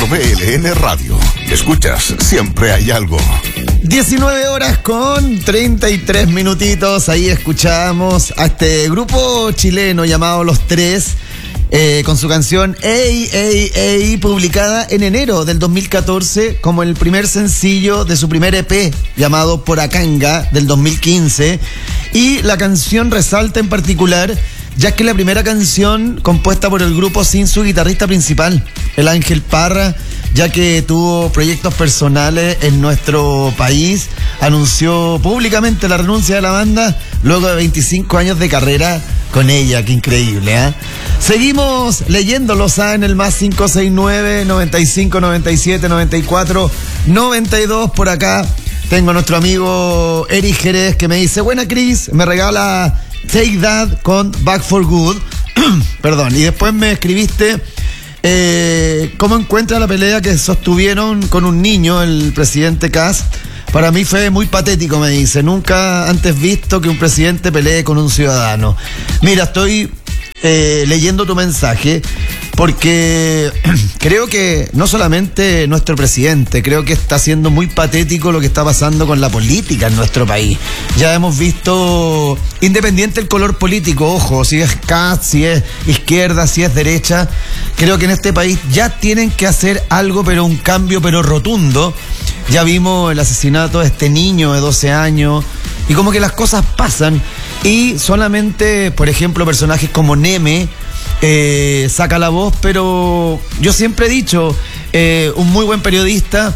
WLN Radio. Escuchas, siempre hay algo. 19 horas con 33 minutitos. Ahí escuchamos a este grupo chileno llamado Los Tres, con su canción Ey, Ey, Ey, publicada en enero del 2014 como el primer sencillo de su primer EP llamado Poracanga del 2015. Y la canción resalta en particular ya que es la primera canción compuesta por el grupo sin su guitarrista principal, el Ángel Parra, ya que tuvo proyectos personales en nuestro país. Anunció públicamente la renuncia de la banda luego de 25 años de carrera con ella. Qué increíble, ¿eh? Seguimos leyéndolos en el más 569 95 97 94 92. Por acá tengo a nuestro amigo Eric Jerez que me dice: buena Cris, me regala Take That con Back for Good. Perdón. Y después me escribiste cómo encuentra la pelea que sostuvieron con un niño el presidente Kast. Para mí fue muy patético, me dice. Nunca antes visto que un presidente pelee con un ciudadano. Mira, estoy leyendo tu mensaje porque creo que no solamente nuestro presidente, creo que está siendo muy patético lo que está pasando con la política en nuestro país. Ya hemos visto, independiente del color político, ojo, si es Kast, si es izquierda, si es derecha, creo que en este país ya tienen que hacer algo, pero un cambio, pero rotundo. Ya vimos el asesinato de este niño de 12 años y como que las cosas pasan y solamente, por ejemplo, personajes como Neme saca la voz, pero yo siempre he dicho, un muy buen periodista,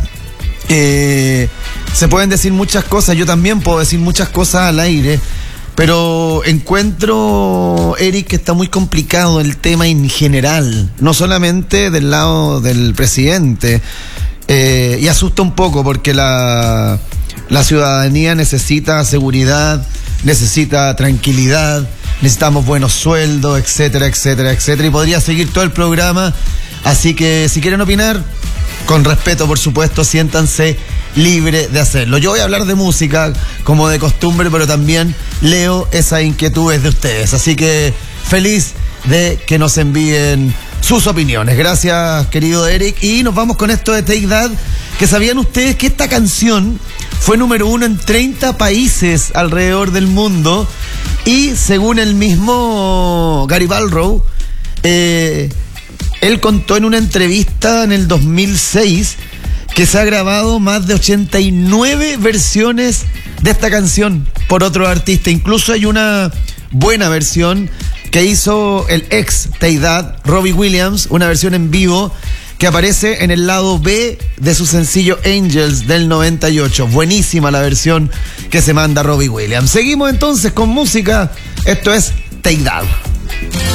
se pueden decir muchas cosas, yo también puedo decir muchas cosas al aire, pero encuentro, Eric, que está muy complicado el tema en general, no solamente del lado del presidente, y asusta un poco porque la ciudadanía necesita seguridad, necesita tranquilidad, necesitamos buenos sueldos, etcétera, etcétera, etcétera. Y podría seguir todo el programa. Así que si quieren opinar, con respeto, por supuesto, siéntanse libres de hacerlo. Yo voy a hablar de música, como de costumbre, pero también leo esas inquietudes de ustedes. Así que feliz de que nos envíen sus opiniones. Gracias, querido Eric. Y nos vamos con esto de Take That, que sabían ustedes que esta canción fue número 1 en 30 países alrededor del mundo. Y según el mismo Gary Barlow, él contó en una entrevista en el 2006 que se ha grabado más de 89 versiones de esta canción por otro artista. Incluso hay una buena versión que hizo el ex Take That, Robbie Williams, una versión en vivo que aparece en el lado B de su sencillo Angels del 98. Buenísima la versión que se manda Robbie Williams. Seguimos entonces con música. Esto es Take That.